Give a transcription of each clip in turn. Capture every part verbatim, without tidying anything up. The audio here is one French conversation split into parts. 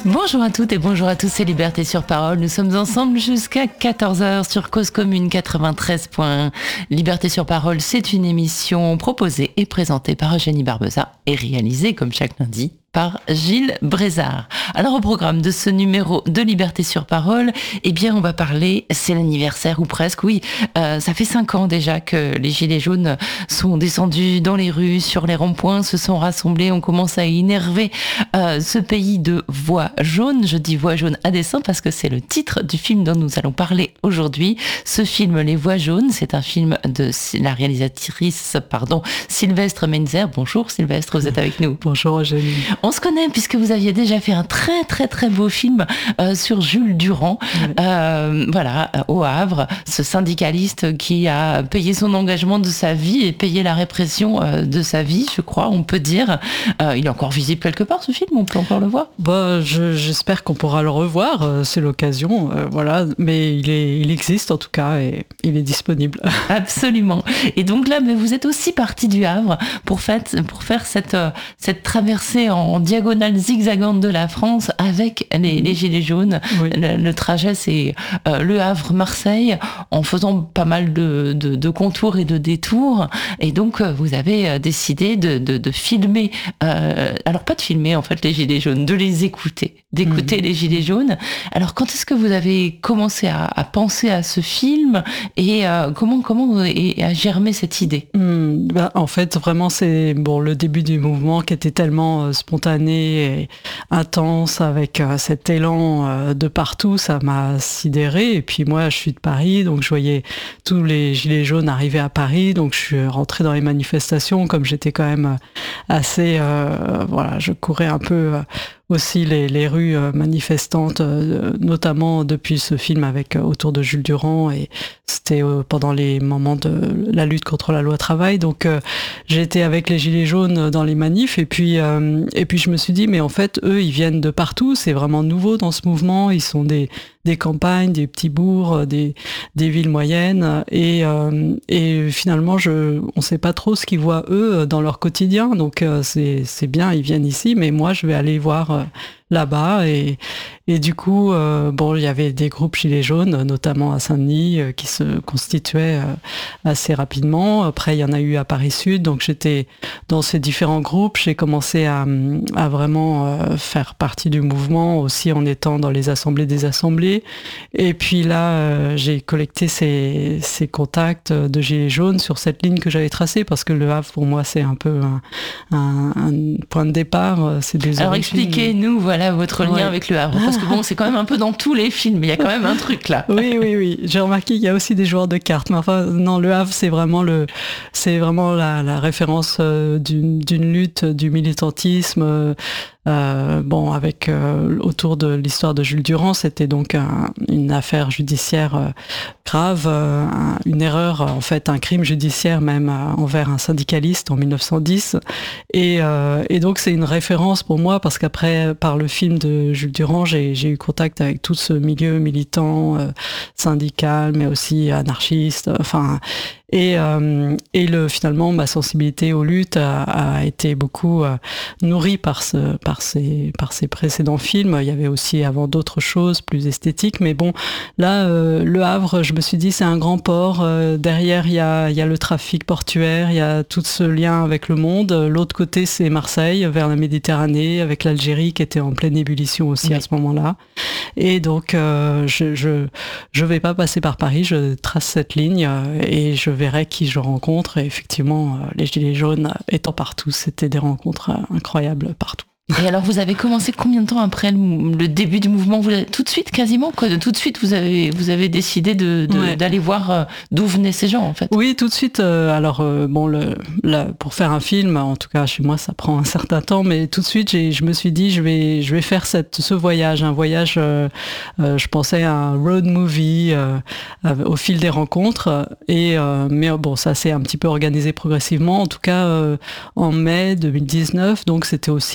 Bonjour à toutes et bonjour à tous, c'est Liberté sur Parole. Nous sommes ensemble jusqu'à quatorze heures sur Cause Commune quatre-vingt-treize point un. Liberté sur Parole, c'est une émission proposée et présentée par Eugénie Barbeza et réalisée, comme chaque lundi, par Gilles Brézard. Alors au programme de ce numéro de Liberté sur Parole, eh bien on va parler, c'est l'anniversaire ou presque, oui, euh, ça fait cinq ans déjà que les Gilets jaunes sont descendus dans les rues, sur les ronds-points, se sont rassemblés, on commence à énerver euh, ce pays de voix jaunes. Je dis voix jaunes à dessein parce que c'est le titre du film dont nous allons parler aujourd'hui. Ce film, Les Voix jaunes, c'est un film de la réalisatrice, pardon, Sylvestre Mainzer. Bonjour Sylvestre, vous êtes avec nous. Bonjour Eugénie. On se connaît puisque vous aviez déjà fait un très très très beau film euh, sur Jules Durand, oui. euh, voilà, au Havre, ce syndicaliste qui a payé son engagement de sa vie et payé la répression euh, de sa vie, je crois, on peut dire. Euh, il est encore visible quelque part ce film, on peut encore le voir. Bah, je, j'espère qu'on pourra le revoir, euh, c'est l'occasion, euh, voilà, mais il, est, il existe en tout cas et il est disponible. Absolument. Et donc là, mais vous êtes aussi parti du Havre pour, fait, pour faire cette, cette traversée en en diagonale zigzagante de la France avec les, les Gilets jaunes. Oui. Le, le trajet, c'est euh, Le Havre-Marseille, en faisant pas mal de, de, de contours et de détours. Et donc, euh, vous avez décidé de, de, de filmer, euh, alors pas de filmer en fait les Gilets jaunes, de les écouter, d'écouter mmh. les Gilets jaunes. Alors, quand est-ce que vous avez commencé à, à penser à ce film et euh, comment, comment a germé cette idée? mmh, bah, En fait, vraiment, c'est bon, le début du mouvement qui était tellement euh, spontané et intense avec euh, cet élan euh, de partout, ça m'a sidéré. Et puis moi, je suis de Paris, donc je voyais tous les gilets jaunes arriver à Paris, donc je suis rentrée dans les manifestations, comme j'étais quand même assez, euh, voilà, je courais un peu euh, aussi les, les rues manifestantes, euh, notamment depuis ce film avec euh, autour de Jules Durand, et c'était euh, pendant les moments de la lutte contre la loi travail. Donc euh, j'ai été avec les gilets jaunes dans les manifs, et puis euh, et puis je me suis dit mais en fait eux ils viennent de partout, c'est vraiment nouveau dans ce mouvement, ils sont des des campagnes, des petits bourgs, des des villes moyennes, et euh, et finalement je on sait pas trop ce qu'ils voient eux dans leur quotidien, donc euh, c'est c'est bien, ils viennent ici, mais moi je vais aller voir euh, là-bas, et et du coup euh, bon, il y avait des groupes gilets jaunes notamment à Saint-Denis euh, qui se constituaient euh, assez rapidement. Après il y en a eu à Paris Sud, donc j'étais dans ces différents groupes, j'ai commencé à à vraiment euh, faire partie du mouvement aussi en étant dans les assemblées des assemblées, et puis là euh, j'ai collecté ces ces contacts de gilets jaunes sur cette ligne que j'avais tracée, parce que le Havre pour moi c'est un peu un, un, un point de départ, c'est des Alors origines. Expliquez-nous voilà votre lien ouais. avec le Havre, parce que bon, c'est quand même un peu dans tous les films, il y a quand même un truc là. Oui, oui, oui. J'ai remarqué qu'il y a aussi des joueurs de cartes, mais enfin, non, le Havre, c'est vraiment le, c'est vraiment la, la référence euh, d'une, d'une lutte, du militantisme. Euh, Euh, bon, avec euh, autour de l'histoire de Jules Durand, c'était donc un, une affaire judiciaire euh, grave, euh, un, une erreur, en fait, un crime judiciaire même euh, envers un syndicaliste en dix-neuf cent dix. Et, euh, et donc c'est une référence pour moi, parce qu'après, par le film de Jules Durand, j'ai, j'ai eu contact avec tout ce milieu militant, euh, syndical, mais aussi anarchiste, enfin. Et, euh, et le, finalement, ma sensibilité aux luttes a, a été beaucoup euh, nourrie par, ce, par, ces, par ces précédents films. Il y avait aussi avant d'autres choses plus esthétiques, mais bon, là, euh, Le Havre, je me suis dit, c'est un grand port. Euh, derrière, il y a, il y a le trafic portuaire, il y a tout ce lien avec le monde. L'autre côté, c'est Marseille, vers la Méditerranée, avec l'Algérie qui était en pleine ébullition aussi oui. à ce moment-là. Et donc, euh, je, je, je vais pas passer par Paris, je trace cette ligne euh, et je verrai qui je rencontre, et effectivement les gilets jaunes étant partout, c'était des rencontres incroyables partout. Et alors vous avez commencé combien de temps après le, le début du mouvement? Vous avez, tout de suite quasiment quoi, tout de suite vous avez vous avez décidé de, de ouais. d'aller voir euh, d'où venaient ces gens en fait. Oui, tout de suite. Euh, alors euh, bon, le, la, pour faire un film, en tout cas chez moi, ça prend un certain temps, mais tout de suite, j'ai, je me suis dit, je vais je vais faire cette ce voyage, un voyage. Euh, euh, je pensais à un road movie euh, au fil des rencontres, et euh, mais bon, ça s'est un petit peu organisé progressivement. En tout cas, euh, en mai deux mille dix-neuf, donc c'était aux six mois du mouvement.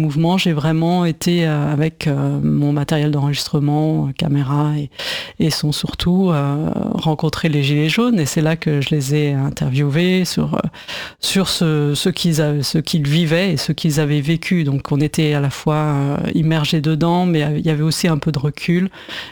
mouvement, j'ai vraiment été euh, avec euh, mon matériel d'enregistrement, caméra et, et son surtout, euh, rencontrer les Gilets jaunes. Et c'est là que je les ai interviewés sur, euh, sur ce, ce, qu'ils avaient, ce qu'ils vivaient et ce qu'ils avaient vécu. Donc on était à la fois euh, immergés dedans, mais il y avait aussi un peu de recul.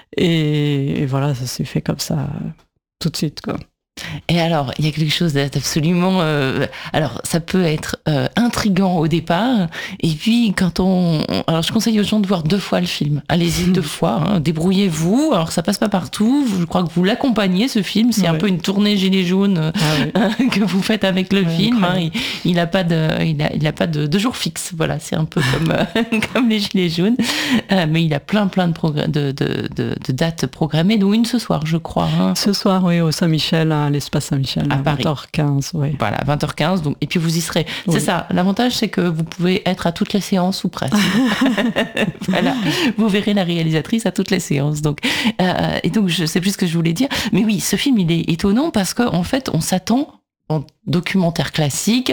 Et, et voilà, ça s'est fait comme ça euh, tout de suite, quoi. Et alors, il y a quelque chose d'absolument... Euh, alors, ça peut être euh, intriguant au départ, et puis quand on... Alors, je conseille aux gens de voir deux fois le film. Allez-y deux fois, hein, débrouillez-vous. Alors, ça passe pas partout. Je crois que vous l'accompagnez, ce film. C'est ouais. un peu une tournée Gilets jaunes ah oui. que vous faites avec le ouais, film. Hein. Il, il a pas de, il a, il a pas de, de jour fixe. Voilà, c'est un peu comme, euh, comme les Gilets jaunes. Euh, mais il a plein, plein de, progr- de, de, de, de dates programmées, dont une ce soir, je crois. Hein. Ce soir, oui, au Saint-Michel, à l'espace Saint-Michel, à, à vingt heures quinze. Oui. Voilà, vingt heures quinze, donc, et puis vous y serez. Oui. C'est ça, l'avantage, c'est que vous pouvez être à toutes les séances ou presque. Voilà, vous verrez la réalisatrice à toutes les séances. Donc, euh, et donc, je sais plus ce que je voulais dire. Mais oui, ce film, il est étonnant parce qu'en fait, on s'attend... en documentaire classique,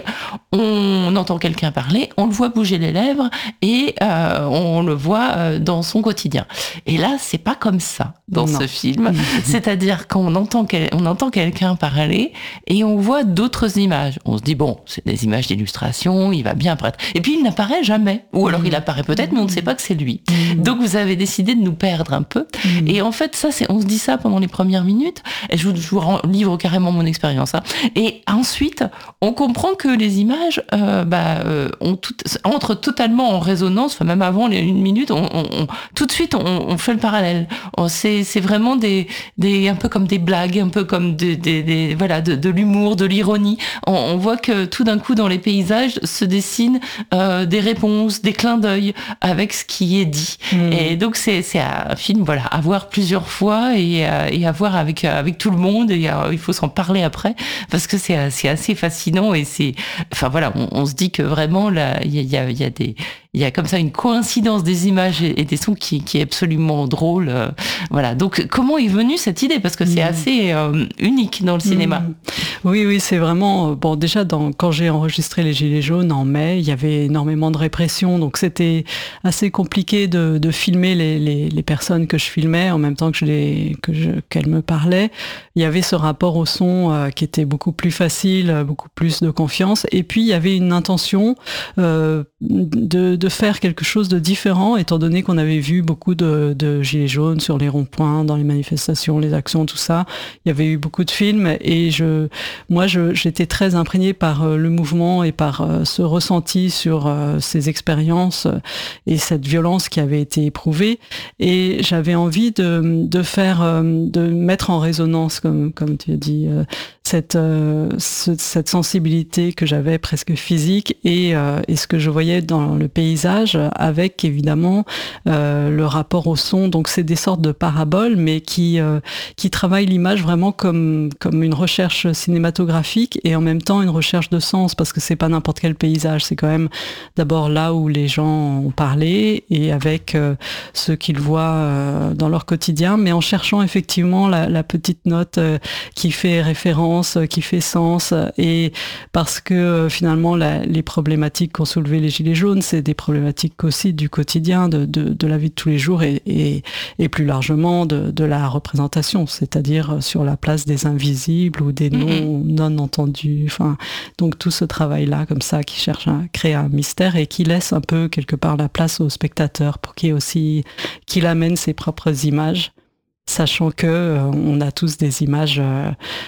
on entend quelqu'un parler, on le voit bouger les lèvres et euh, on le voit euh, dans son quotidien. Et là, c'est pas comme ça dans non. ce film. C'est-à-dire qu'on entend, quel, on entend quelqu'un parler et on voit d'autres images. On se dit, bon, c'est des images d'illustration, il va bien apparaître. Et puis, il n'apparaît jamais. Ou alors, il apparaît peut-être, mais on ne sait pas que c'est lui. Donc, vous avez décidé de nous perdre un peu. Et en fait, ça, c'est, on se dit ça pendant les premières minutes. Et je vous, je vous livre carrément mon expérience. Hein. Et ensuite, on comprend que les images euh, bah, euh, ont tout, entrent totalement en résonance, enfin, même avant les une minute, on, on, on, tout de suite on, on fait le parallèle. On, c'est, c'est vraiment des, des, un peu comme des blagues, un peu comme des, des, des, voilà, de, de l'humour, de l'ironie. On, on voit que tout d'un coup dans les paysages se dessinent euh, des réponses, des clins d'œil avec ce qui est dit. Mmh. Et donc c'est, c'est un film voilà, à voir plusieurs fois et, et à voir avec, avec tout le monde. Et euh, il faut s'en parler après parce que c'est, c'est assez fascinant et c'est, enfin voilà, on, on se dit que vraiment là, il y a, il y a des, il y a comme ça une coïncidence des images et, et des sons qui, qui est absolument drôle. Euh, voilà. Donc comment est venue cette idée? Parce que c'est mmh. assez euh, unique dans le cinéma. Mmh. Oui, oui, c'est vraiment bon. Déjà, dans, quand j'ai enregistré les Gilets jaunes en mai, il y avait énormément de répression, donc c'était assez compliqué de, de filmer les, les, les personnes que je filmais en même temps que je les, que je, qu'elles me parlaient. Il y avait ce rapport au son euh, qui était beaucoup plus facile, beaucoup plus de confiance. Et puis il y avait une intention euh, de, de faire quelque chose de différent, étant donné qu'on avait vu beaucoup de, de gilets jaunes sur les ronds-points, dans les manifestations, les actions, tout ça. Il y avait eu beaucoup de films et je, moi, je, j'étais très imprégnée par euh, le mouvement et par euh, ce ressenti sur euh, ces expériences euh, et cette violence qui avait été éprouvée. Et j'avais envie de, de faire, euh, de mettre en résonance, comme, comme tu as dit, euh, cette, euh, ce, cette sensibilité que j'avais presque physique et, euh, et ce que je voyais dans le paysage avec évidemment euh, le rapport au son. Donc c'est des sortes de paraboles mais qui, euh, qui travaillent l'image vraiment comme, comme une recherche cinématographique et en même temps une recherche de sens parce que c'est pas n'importe quel paysage, c'est quand même d'abord là où les gens ont parlé et avec euh, ce qu'ils voient euh, dans leur quotidien, mais en cherchant effectivement la, la petite note euh, qui fait référence, qui fait sens et parce que euh, finalement la, les problématiques qu'ont soulevées les Gilets jaunes, c'est des problématiques aussi du quotidien, de, de, de la vie de tous les jours et, et, et plus largement de, de la représentation, c'est-à-dire sur la place des invisibles ou des non, non entendus. Enfin, donc tout ce travail-là comme ça qui cherche à créer un mystère et qui laisse un peu quelque part la place au spectateur pour qu'il aussi qu'il amène ses propres images. Sachant que euh, on a tous des images euh,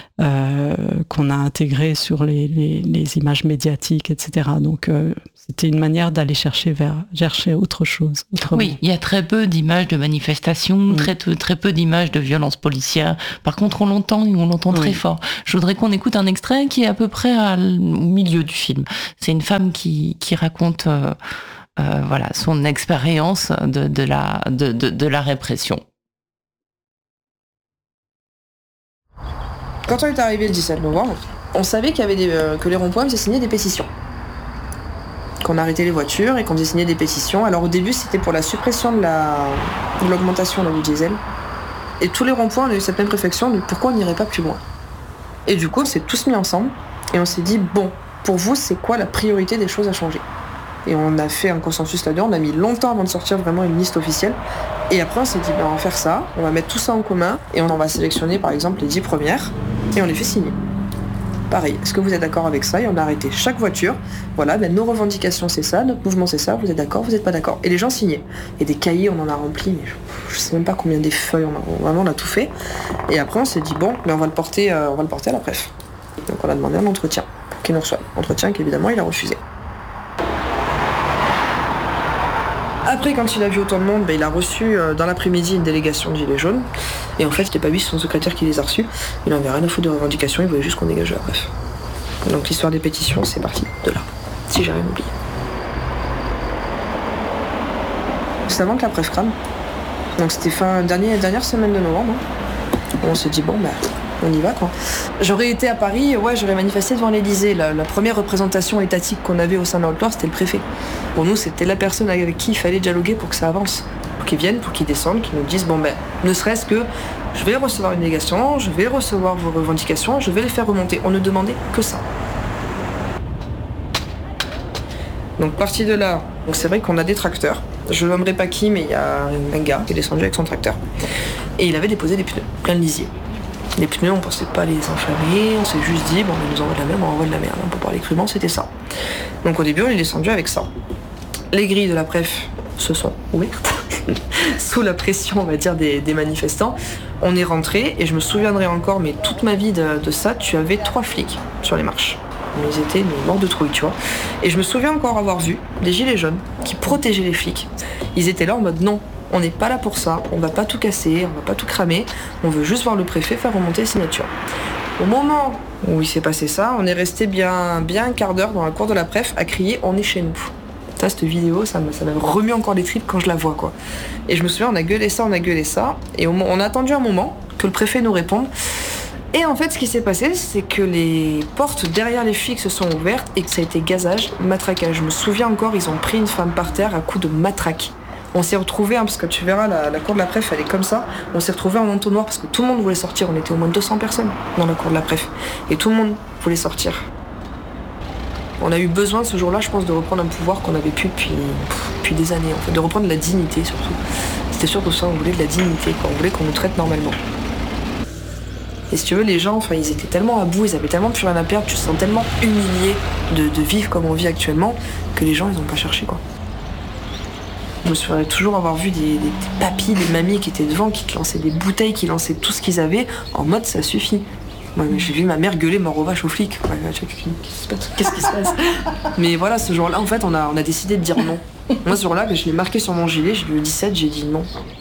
euh, qu'on a intégrées sur les, les, les images médiatiques, et cetera. Donc euh, c'était une manière d'aller chercher vers chercher autre chose. Autrement. Oui, il y a très peu d'images de manifestations, oui. très très peu d'images de violences policières. Par contre, on l'entend et on l'entend oui. très fort. Je voudrais qu'on écoute un extrait qui est à peu près à, au milieu du film. C'est une femme qui qui raconte euh, euh, voilà son expérience de, de la de, de, de la répression. Quand on est arrivé le dix-sept novembre, on savait qu'il y avait des, euh, que les ronds-points faisaient signer des pétitions. Qu'on arrêtait les voitures et qu'on faisait signer des pétitions. Alors au début, c'était pour la suppression de, la, de l'augmentation de la du diesel. Et tous les ronds-points, on a eu cette même réflexion de pourquoi on n'irait pas plus loin. Et du coup, on s'est tous mis ensemble et on s'est dit, bon, pour vous, c'est quoi la priorité des choses à changer ? Et on a fait un consensus là-dedans, on a mis longtemps avant de sortir vraiment une liste officielle. Et après on s'est dit, ben, on va faire ça, on va mettre tout ça en commun et on en va sélectionner par exemple les dix premières et on les fait signer. Pareil, est-ce que vous êtes d'accord avec ça? Et on a arrêté chaque voiture. Voilà, ben, nos revendications c'est ça, notre mouvement c'est ça, vous êtes d'accord, vous n'êtes pas d'accord. Et les gens signaient. Et des cahiers, on en a rempli, mais je, je sais même pas combien des feuilles, on a, vraiment on a tout fait. Et après on s'est dit, bon, mais on va le porter, euh, on va le porter à la préf. Donc on a demandé un entretien pour qu'il nous reçoive. Entretien qu'évidemment il a refusé. Après, quand il a vu autant de monde, ben, il a reçu euh, dans l'après-midi une délégation de Gilets jaunes. Et en fait, c'était pas lui, c'est son secrétaire qui les a reçus. Il n'avait rien à foutre de revendications, il voulait juste qu'on dégage la bref. Donc l'histoire des pétitions, c'est parti de là, si j'ai rien oublié. C'est avant que la bref crame. Donc c'était fin dernière, dernière semaine de novembre. Hein. On s'est dit, bon, ben, on y va quoi. J'aurais été à Paris, ouais, j'aurais manifesté devant l'Élysée. La, la première représentation étatique qu'on avait au sein de l'Outlaw, c'était le préfet. Pour nous, c'était la personne avec qui il fallait dialoguer pour que ça avance. Pour qu'ils viennent, pour qu'ils descendent, qu'ils nous disent, bon ben, ne serait-ce que je vais recevoir une délégation, je vais recevoir vos revendications, je vais les faire remonter. On ne demandait que ça. Donc parti de là, donc c'est vrai qu'on a des tracteurs. Je ne nommerai pas qui, mais il y a un gars qui est descendu avec son tracteur. Et il avait déposé des pneus, plein de lisier. Les pneus, on pensait pas les enflammer, on s'est juste dit, bon, on nous envoie de la merde, on envoie de la merde. Pour parler crûment, c'était ça. Donc au début, on est descendu avec ça. Les grilles de la préf se sont ouvertes, sous la pression, on va dire, des, des manifestants. On est rentré, et je me souviendrai encore, mais toute ma vie de, de ça, tu avais trois flics sur les marches. Mais ils étaient mais, morts de trouille, tu vois. Et je me souviens encore avoir vu des gilets jaunes qui protégeaient les flics. Ils étaient là en mode non. On n'est pas là pour ça, on va pas tout casser, on va pas tout cramer, on veut juste voir le préfet faire remonter les signatures. Au moment où il s'est passé ça, on est resté bien, bien un quart d'heure dans la cour de la préf à crier « on est chez nous ». Ça, cette vidéo, ça m'a, ça m'a remis encore les tripes quand je la vois, quoi. Et je me souviens, on a gueulé ça, on a gueulé ça, et on a attendu un moment que le préfet nous réponde. Et en fait, ce qui s'est passé, c'est que les portes derrière les flics se sont ouvertes et que ça a été gazage, matraquage. Je me souviens encore, ils ont pris une femme par terre à coups de matraque. On s'est retrouvés, hein, parce que tu verras, la, la cour de la préf, elle est comme ça. On s'est retrouvés en entonnoir parce que tout le monde voulait sortir. On était au moins deux cents personnes dans la cour de la préf. Et tout le monde voulait sortir. On a eu besoin ce jour-là, je pense, de reprendre un pouvoir qu'on avait pu depuis, depuis des années, en fait. De reprendre de la dignité, surtout. C'était surtout ça, on voulait de la dignité, quoi. On voulait qu'on nous traite normalement. Et si tu veux, les gens, enfin, ils étaient tellement à bout, ils avaient tellement plus rien à perdre, tu te sens tellement humilié de, de vivre comme on vit actuellement, que les gens, ils n'ont pas cherché, quoi. Je me souviens toujours avoir vu des, des, des papis, des mamies qui étaient devant, qui te lançaient des bouteilles, qui lançaient tout ce qu'ils avaient, en mode ça suffit. Moi, j'ai vu ma mère gueuler mort aux vaches aux flics. Ouais, qu'est-ce qui se passe? Mais voilà, ce jour-là, en fait, on a, on a décidé de dire non. Moi, ce jour-là, je l'ai marqué sur mon gilet, j'ai eu le dix-sept, j'ai dit non.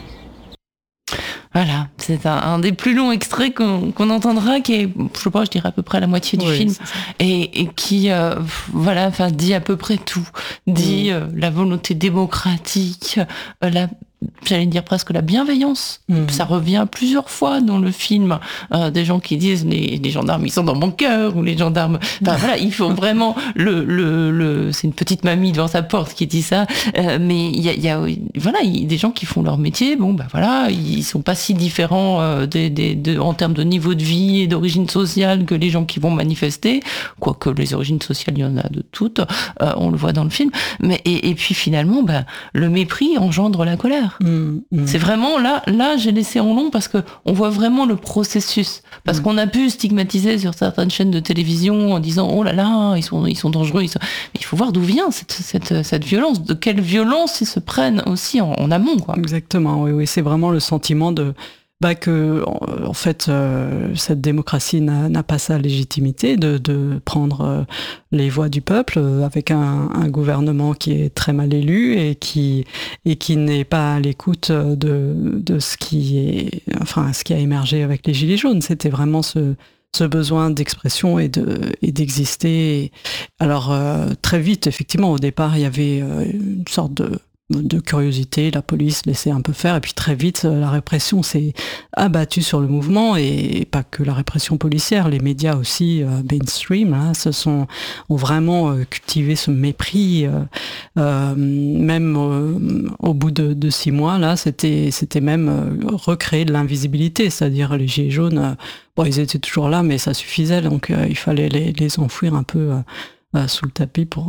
Voilà, c'est un, un des plus longs extraits qu'on, qu'on entendra, qui est, je sais pas, je dirais à peu près la moitié du oui, film, et, et qui, euh, voilà, enfin, dit à peu près tout, dit mmh. euh, la volonté démocratique, euh, la j'allais dire presque la bienveillance. Mmh. Ça revient plusieurs fois dans le film. Euh, des gens qui disent les, les gendarmes, ils sont dans mon cœur, ou les gendarmes. Enfin voilà, il faut vraiment le, le, le. C'est une petite mamie devant sa porte qui dit ça. Euh, mais il y a, y a, voilà, y a des gens qui font leur métier. Bon, bah voilà, ils sont pas si différents euh, des, des, de, en termes de niveau de vie et d'origine sociale que les gens qui vont manifester. Quoique les origines sociales, il y en a de toutes. Euh, on le voit dans le film. Mais et, et puis finalement, bah le mépris engendre la colère. Mmh, mmh. C'est vraiment là, là j'ai laissé en long parce que on voit vraiment le processus. Parce mmh. qu'on a pu stigmatiser sur certaines chaînes de télévision en disant oh là là, ils sont, ils sont dangereux. Ils sont... Mais il faut voir d'où vient cette, cette, cette violence, de quelle violence ils se prennent aussi en, en amont, quoi. Exactement, oui, oui, c'est vraiment le sentiment de bah que en fait euh, cette démocratie n'a, n'a pas sa légitimité de, de prendre euh, les voix du peuple euh, avec un, un gouvernement qui est très mal élu et qui et qui n'est pas à l'écoute de de ce qui est enfin ce qui a émergé avec les Gilets jaunes. C'était vraiment ce ce besoin d'expression et de et d'exister. Alors euh, très vite, effectivement, au départ, il y avait euh, une sorte de de curiosité, la police laissait un peu faire, et puis très vite, la répression s'est abattue sur le mouvement, et pas que la répression policière, les médias aussi, euh, mainstream, hein, se sont, ont vraiment euh, cultivé ce mépris, euh, euh, même euh, au bout de, de six mois, là, c'était, c'était même euh, recréer de l'invisibilité, c'est-à-dire les gilets jaunes, euh, bon, ils étaient toujours là, mais ça suffisait, donc euh, il fallait les, les enfouir un peu euh, euh, sous le tapis pour... Euh,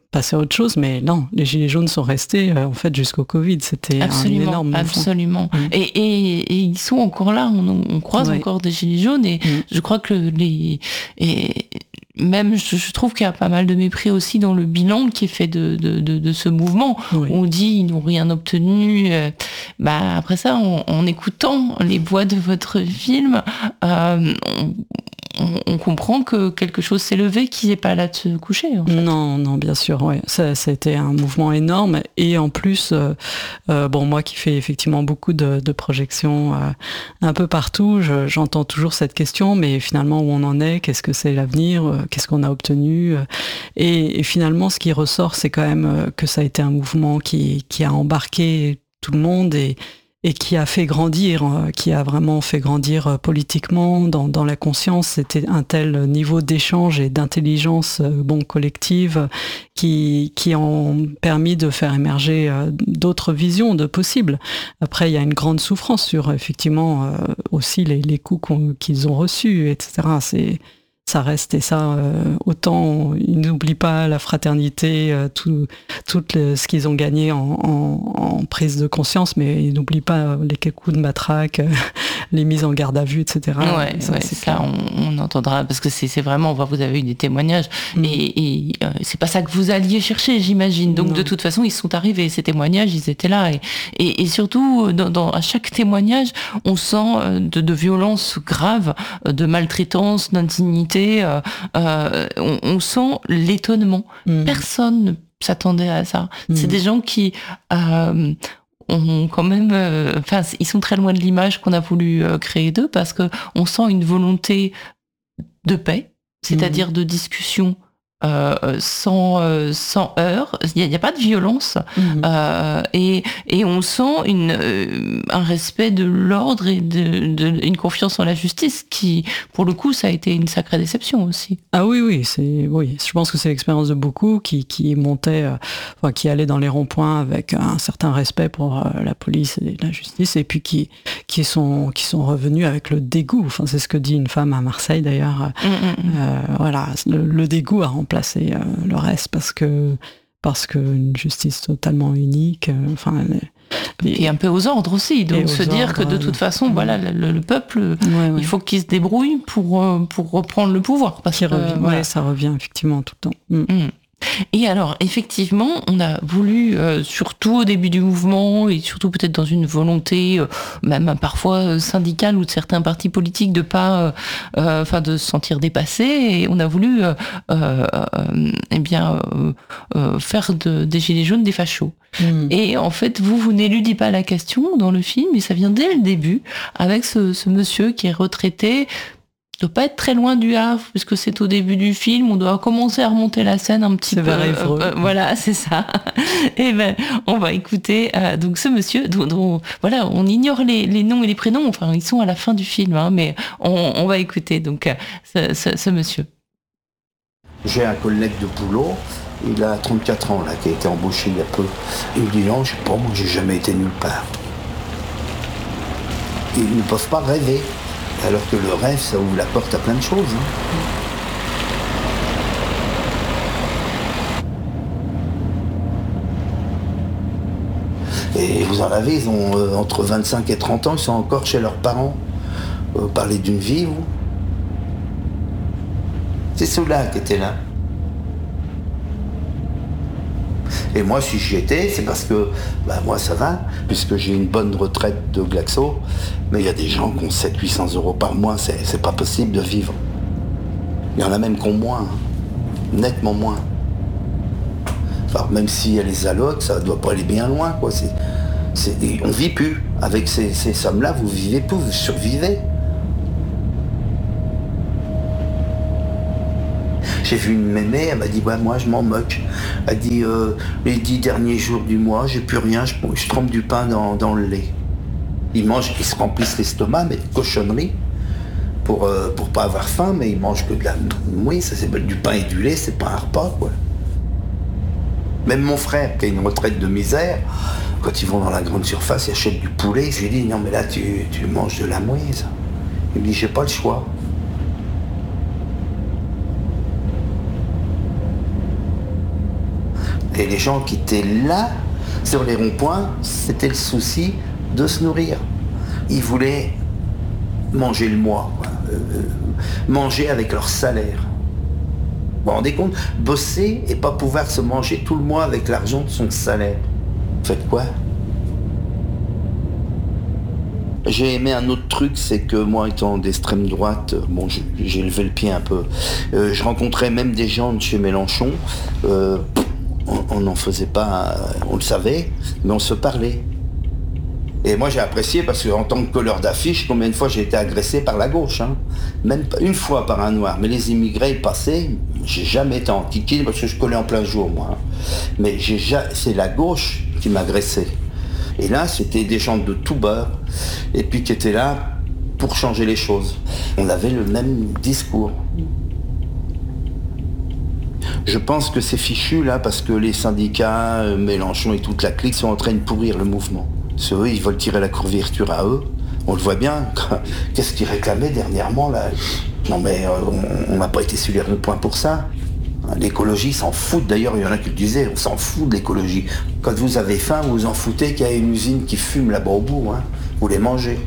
passer à autre chose, mais non, les Gilets jaunes sont restés euh, en fait jusqu'au Covid. C'était absolument, un énorme mouvement. Absolument. Mmh. Et, et, et ils sont encore là, on, on croise oui. encore des Gilets jaunes et mmh. je crois que les... Et, même, je, je trouve qu'il y a pas mal de mépris aussi dans le bilan qui est fait de, de, de, de ce mouvement. Oui. On dit ils n'ont rien obtenu. Euh, bah après ça, en, en écoutant les voix de votre film, euh, on, on, on comprend que quelque chose s'est levé, qui n'est pas là de se coucher. En fait. Non, non, bien sûr, ouais. Ça, ça a été un mouvement énorme. Et en plus, euh, euh, bon, moi qui fais effectivement beaucoup de, de projections euh, un peu partout, je, j'entends toujours cette question, mais finalement, où on en est, qu'est-ce que c'est l'avenir, euh, qu'est-ce qu'on a obtenu et, et finalement, ce qui ressort, c'est quand même que ça a été un mouvement qui, qui a embarqué tout le monde et et qui a fait grandir, qui a vraiment fait grandir politiquement dans, dans la conscience. C'était un tel niveau d'échange et d'intelligence bon, collective qui, qui ont permis de faire émerger d'autres visions de possibles. Après, il y a une grande souffrance sur, effectivement, aussi les, les coups qu'on, qu'ils ont reçus, et cetera. C'est... ça reste, et ça, euh, autant ils n'oublient pas la fraternité, euh, tout, tout le, ce qu'ils ont gagné en, en, en prise de conscience, mais ils n'oublient pas les quelques coups de matraque, euh, les mises en garde à vue, et cetera. Ouais, ça, ouais, c'est ça on, on entendra, parce que c'est, c'est vraiment, vous avez eu des témoignages, mmh. et, et euh, c'est pas ça que vous alliez chercher, j'imagine. Donc non. De toute façon, ils sont arrivés, ces témoignages, ils étaient là, et, et, et surtout, dans, dans, à chaque témoignage, on sent de, de violences graves, de maltraitance, d'indignité. Euh, euh, on, on sent l'étonnement. Mmh. Personne ne s'attendait à ça. Mmh. C'est des gens qui euh, ont quand même, enfin, euh, ils sont très loin de l'image qu'on a voulu euh, créer d'eux, parce que on sent une volonté de paix, c'est-à-dire mmh. de discussion. Euh, sans euh, sans heurts, il n'y a, a pas de violence mmh. euh, et et on sent une euh, un respect de l'ordre et de, de une confiance en la justice qui, pour le coup, ça a été une sacrée déception aussi. Ah oui oui c'est oui je pense que c'est l'expérience de beaucoup qui qui montaient euh, enfin qui allaient dans les ronds-points avec un certain respect pour euh, la police et la justice et puis qui qui sont qui sont revenus avec le dégoût. Enfin c'est ce que dit une femme à Marseille d'ailleurs. Mmh, mmh. Euh, voilà le, le dégoût a placer euh, le reste parce que parce que une justice totalement unique euh, enfin les... et un peu aux ordres aussi, donc se dire ordres, que de toute façon euh, voilà le, le peuple ouais, ouais. il faut qu'il se débrouille pour pour reprendre le pouvoir parce Qui que revient, voilà. Ouais, ça revient effectivement tout le temps. Mm. Mm. Et alors, effectivement, on a voulu, euh, surtout au début du mouvement, et surtout peut-être dans une volonté, euh, même parfois syndicale ou de certains partis politiques, de pas, euh, enfin, de se sentir dépassés, et on a voulu, euh, euh, eh bien, euh, euh, faire de, des Gilets jaunes des fachos. Mmh. Et en fait, vous, vous n'éludez pas la question dans le film, et ça vient dès le début, avec ce, ce monsieur qui est retraité. Il ne doit pas être très loin du Havre, puisque c'est au début du film, on doit commencer à remonter la scène un petit c'est peu. Vers Évreux. Euh, voilà, c'est ça. Et ben, on va écouter euh, donc ce monsieur, dont, dont voilà, on ignore les, les noms et les prénoms, enfin ils sont à la fin du film, hein, mais on, on va écouter donc euh, ce, ce, ce monsieur. J'ai un collègue de boulot, il a trente-quatre ans là, qui a été embauché il y a peu. Il me dit non, je sais pas, moi j'ai jamais été nulle part. Ils ne peuvent pas rêver. Alors que le rêve, ça ouvre la porte à plein de choses. Hein. Et vous en avez, ils ont euh, entre vingt-cinq et trente ans, ils sont encore chez leurs parents. Euh, parler d'une vie, vous. C'est ceux-là qui étaient là. Et moi, si j'y étais, c'est parce que, bah, moi, ça va, puisque j'ai une bonne retraite de Glaxo. Mais il y a des gens qui ont sept cents à huit cents euros par mois, c'est, c'est pas possible de vivre. Il y en a même qui ont moins, hein. Nettement moins. Enfin, même s'il y a les allocs, ça doit pas aller bien loin, quoi. C'est, c'est, on vit plus. Avec ces, ces sommes-là, vous vivez plus, vous survivez. J'ai vu une mémé, elle m'a dit ouais, moi je m'en moque. Elle dit euh, les dix derniers jours du mois, j'ai plus rien, je, je trempe du pain dans, dans le lait. Ils mangent, ils se remplissent l'estomac, mais de cochonneries, pour, euh, pour pas avoir faim, mais ils mangent que de la oui, ça c'est du pain et du lait, c'est pas un repas quoi. Même mon frère, qui a une retraite de misère, quand ils vont dans la grande surface, ils achètent du poulet, je lui dis non mais là tu, tu manges de la mouise. Il me dit j'ai pas le choix. Et les gens qui étaient là, sur les ronds-points, c'était le souci de se nourrir. Ils voulaient manger le mois, euh, manger avec leur salaire. Vous vous rendez compte ? Bosser et pas pouvoir se manger tout le mois avec l'argent de son salaire. Faites quoi ? J'ai aimé un autre truc, c'est que moi, étant d'extrême droite, bon, j'ai levé le pied un peu. Euh, je rencontrais même des gens de chez Mélenchon. Euh, on n'en faisait pas, on le savait, mais on se parlait. Et moi, j'ai apprécié parce qu'en tant que colleur d'affiches, combien de fois j'ai été agressé par la gauche, hein. Même une fois par un noir. Mais les immigrés, ils passaient. J'ai jamais été antiqué parce que je collais en plein jour, moi. Hein. Mais j'ai ja- c'est la gauche qui m'agressait. Et là, c'était des gens de tout bord, et puis qui étaient là pour changer les choses. On avait le même discours. Je pense que c'est fichu là parce que les syndicats, Mélenchon et toute la clique sont en train de pourrir le mouvement. Parce qu'eux, ils veulent tirer la couverture à eux. On le voit bien. Qu'est-ce qu'ils réclamaient dernièrement là ? Non mais euh, on n'a pas été sur les ronds-points pour ça. L'écologie s'en fout, d'ailleurs il y en a qui le disaient, on s'en fout de l'écologie. Quand vous avez faim, vous vous en foutez qu'il y a une usine qui fume là-bas au bout, hein. Vous les mangez.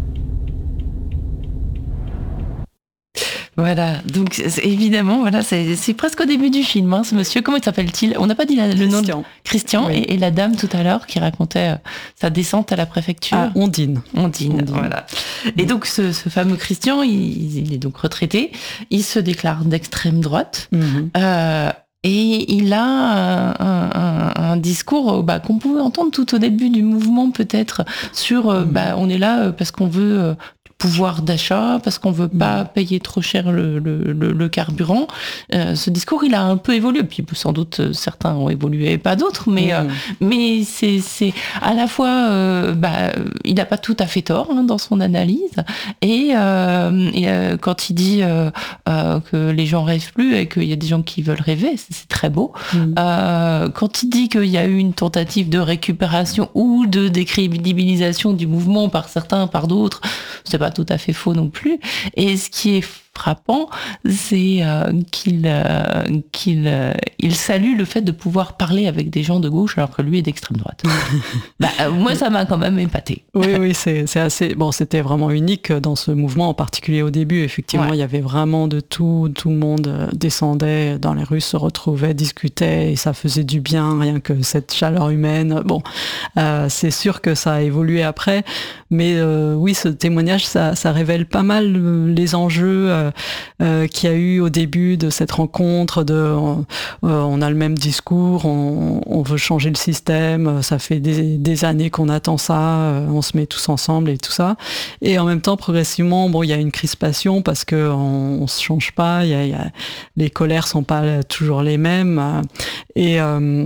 Voilà, donc c'est, évidemment, voilà, c'est, c'est presque au début du film, hein, ce monsieur, comment il s'appelle-t-il ? On n'a pas dit la, le nom de Christian, oui. et, et la dame tout à l'heure qui racontait euh, sa descente à la préfecture. Ah, Ondine. Ondine, Ondine. voilà. Et donc ce, ce fameux Christian, il, il est donc retraité, il se déclare d'extrême droite, Mm-hmm. euh, et il a un, un, un discours bah, qu'on pouvait entendre tout au début du mouvement peut-être sur euh, mm-hmm. bah, on est là parce qu'on veut euh, pouvoir d'achat, parce qu'on veut pas payer trop cher le, le, le, le carburant. Euh, ce discours, il a un peu évolué. Puis sans doute certains ont évolué et pas d'autres, mais mmh. euh, mais c'est c'est à la fois, euh, bah, il n'a pas tout à fait tort hein, dans son analyse. Et, euh, et euh, quand il dit euh, euh, que les gens rêvent plus et qu'il y a des gens qui veulent rêver, c'est, c'est très beau. Mmh. Euh, quand il dit qu'il y a eu une tentative de récupération ou de décrédibilisation du mouvement par certains, par d'autres, c'est pas tout à fait faux non plus. Et ce qui est frappant, c'est euh, qu'il, euh, qu'il euh, il salue le fait de pouvoir parler avec des gens de gauche alors que lui est d'extrême droite. bah, euh, moi, ça m'a quand même épaté. Oui, oui, c'est, c'est assez. Bon, c'était vraiment unique dans ce mouvement, en particulier au début. Effectivement, ouais. Il y avait vraiment de tout. Tout le monde descendait dans les rues, se retrouvait, discutait, et ça faisait du bien, rien que cette chaleur humaine. Bon, euh, c'est sûr que ça a évolué après, mais euh, oui, ce témoignage, ça, ça révèle pas mal les enjeux. Euh, Euh, qu'il y a eu au début de cette rencontre de euh, on a le même discours, on, on veut changer le système, ça fait des, des années qu'on attend ça, euh, on se met tous ensemble et tout ça, et en même temps progressivement bon il y a une crispation parce que on, on se change pas, il y a, il y a, les colères sont pas toujours les mêmes euh, et euh,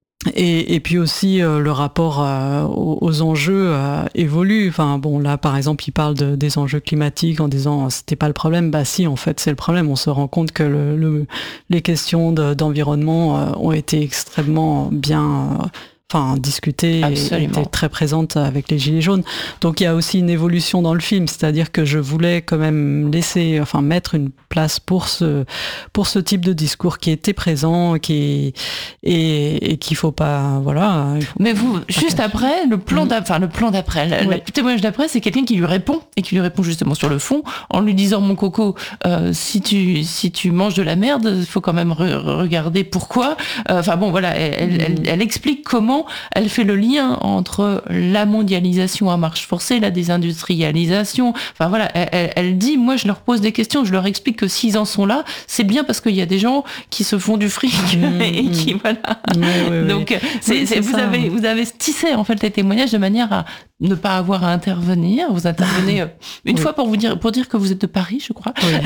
Et, et puis aussi euh, le rapport euh, aux, aux enjeux euh, évolue. Enfin bon, là par exemple, il parle de, des enjeux climatiques en disant c'était pas le problème. Bah si, en fait c'est le problème. On se rend compte que le, le, les questions de, d'environnement euh, ont été extrêmement bien euh, enfin discutées et étaient très présentes avec les Gilets jaunes. Donc il y a aussi une évolution dans le film, c'est-à-dire que je voulais quand même laisser, enfin mettre une place pour ce pour ce type de discours qui était présent, qui et, et qu'il faut pas, voilà. Faut Mais vous, juste après, le plan d'après, enfin le plan d'après, le oui. témoignage d'après, c'est quelqu'un qui lui répond et qui lui répond justement sur le fond en lui disant mon coco, euh, si tu si tu manges de la merde, il faut quand même re- regarder pourquoi. Enfin euh, bon, voilà, elle, elle, elle, elle explique comment elle fait le lien entre la mondialisation à marche forcée, la désindustrialisation. Enfin voilà, elle, elle dit, moi je leur pose des questions, je leur explique que s'ils en sont là, c'est bien parce qu'il y a des gens qui se font du fric mmh, et qui voilà. Oui, oui, Donc oui. C'est, oui, c'est, c'est vous ça. avez vous avez tissé en fait les témoignages de manière à ne pas avoir à intervenir. Vous intervenez une oui. fois pour vous dire pour dire que vous êtes de Paris, je crois. Oui.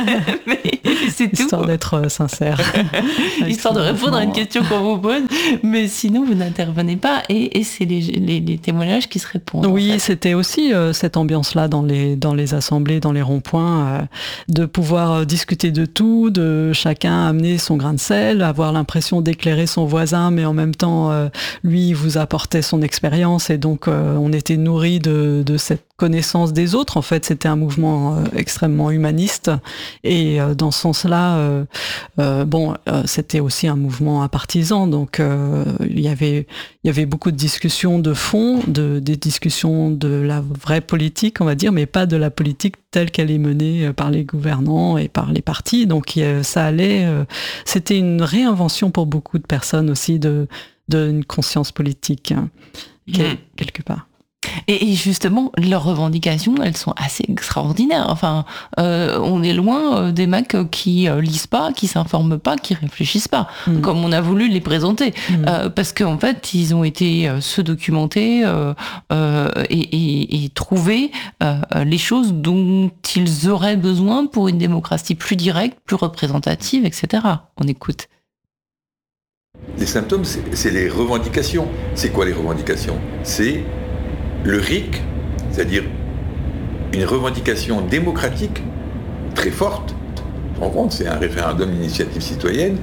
mais c'est tout. Histoire d'être sincère. Histoire de répondre à une question qu'on vous pose, mais sinon vous n'intervenez pas et, et c'est les, les, les témoignages qui se répondent. Oui, en fait. C'était aussi euh, cette ambiance-là dans les dans les assemblées, dans les ronds-points, euh, de pouvoir discuter de tout, de chacun amener son grain de sel, avoir l'impression d'éclairer son voisin, mais en même temps euh, lui vous apportait son expérience et donc euh, on était nourri de, de cette connaissance des autres. En fait, c'était un mouvement euh, extrêmement humaniste, et euh, dans ce sens-là, euh, euh, bon, euh, c'était aussi un mouvement partisan. Donc, euh, il y avait, il y avait beaucoup de discussions de fond, de, des discussions de la vraie politique, on va dire, mais pas de la politique telle qu'elle est menée par les gouvernants et par les partis. Donc, euh, ça allait. Euh, c'était une réinvention pour beaucoup de personnes aussi de d'une conscience politique, hein, quel, mmh. quelque part. Et justement, leurs revendications, elles sont assez extraordinaires. Enfin, euh, on est loin des mecs qui euh, lisent pas, qui s'informent pas, qui réfléchissent pas, mmh. comme on a voulu les présenter. Mmh. Euh, parce qu'en fait, ils ont été euh, se documenter euh, euh, et, et, et trouver euh, les choses dont ils auraient besoin pour une démocratie plus directe, plus représentative, et cetera. On écoute. Les symptômes, c'est, c'est les revendications. C'est quoi les revendications ? C'est le R I C, c'est-à-dire une revendication démocratique très forte. Je me rends compte, c'est un référendum d'initiative citoyenne.